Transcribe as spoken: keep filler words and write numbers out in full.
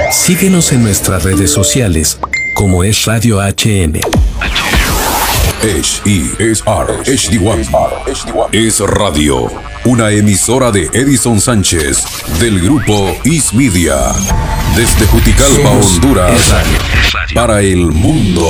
Síguenos en nuestras redes sociales como Es Radio H M. H E S R H D uno Es Radio, una emisora de Edison Sánchez del grupo Is Media, desde Juticalpa, Somos Honduras, Es Radio. para el mundo.